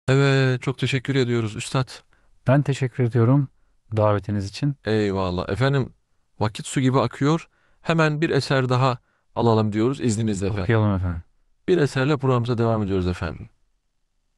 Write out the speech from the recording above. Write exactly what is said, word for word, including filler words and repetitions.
Evet, çok teşekkür ediyoruz üstad. Ben teşekkür ediyorum davetiniz için. Eyvallah. Efendim, vakit su gibi akıyor. Hemen bir eser daha alalım diyoruz izninizle efendim. Okuyalım efendim. Bir eserle programımıza devam ediyoruz efendim.